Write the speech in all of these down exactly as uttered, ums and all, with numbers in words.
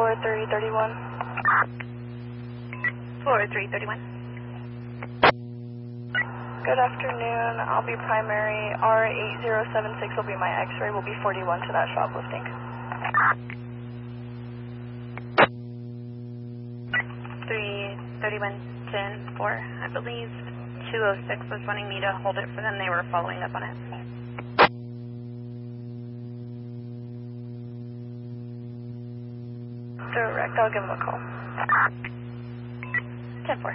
four three three one. four three three one. Good afternoon. I'll be primary. R eight zero seven six will be my x-ray. Will be forty-one to that shoplifting. three thirty-one ten four. I believe two oh six was wanting me to hold it for them. They were following up on it. Direct. I'll give them a call. ten four.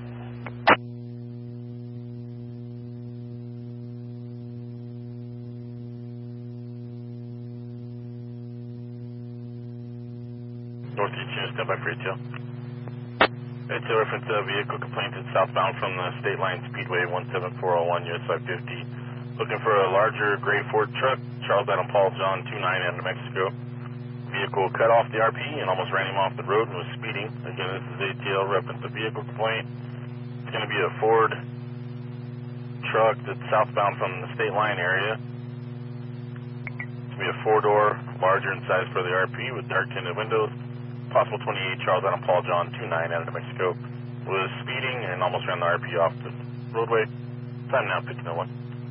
Northeast unit, stand by for retail. Retail reference uh, vehicle complaint is southbound from the State Line Speedway one seven four oh one U S five fifty. Looking for a larger gray Ford truck, Charles Adam Paul John two nine out of Mexico. Vehicle cut off the R P and almost ran him off the road and was speeding. Again, this is A T L reference to vehicle complaint. It's going to be a Ford truck that's southbound from the State Line area. It's going to be a four-door, larger in size for the R P with dark tinted windows. Possible twenty-eight Charles Adam Paul John two nine out of New Mexico. Was speeding and almost ran the R P off the roadway. Time now fifteen oh one.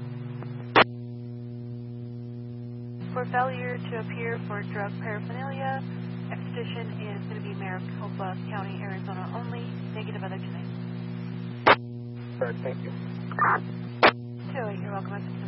For failure to appear for drug paraphernalia, expedition is going to be Maricopa County, Arizona only. Negative other tonight. All right, thank you. two oh eight, you're welcome.